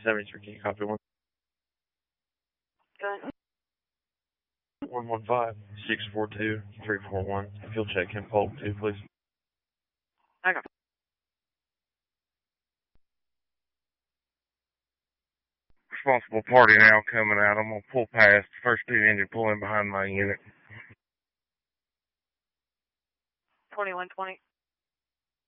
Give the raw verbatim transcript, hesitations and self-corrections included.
seventy-three, can you copy one? Go ahead. one one five, six four two, three four one. If you'll check him, Polk, too, please. Okay. Responsible party now coming out. I'm going to pull past. First two engine pulling behind my unit. twenty-one twenty.